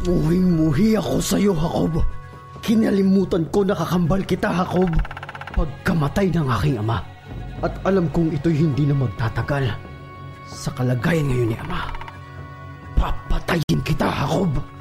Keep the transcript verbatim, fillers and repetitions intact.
Muhing-muhi ako sa iyo, Jacob. Kinalimutan ko na kakambal kita, Jacob. Pagkamatay ng aking ama. At alam kong ito'y hindi na magtatagal. Sa kalagayan ngayon ni ama, papatayin kita, Jacob.